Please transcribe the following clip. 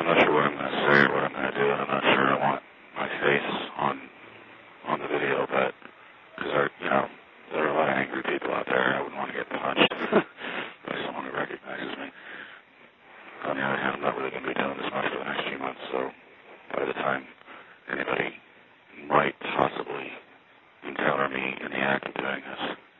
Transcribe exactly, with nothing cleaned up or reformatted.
I'm not sure what I'm going to say or what I'm going to do, and I'm not sure I want my face on on the video, but because there, you know, there are a lot of angry people out there, and I wouldn't want to get punched by someone who recognizes me. On the other hand, I'm not really going to be doing this much for the next few months, so by the time anybody might possibly encounter me in the act of doing this,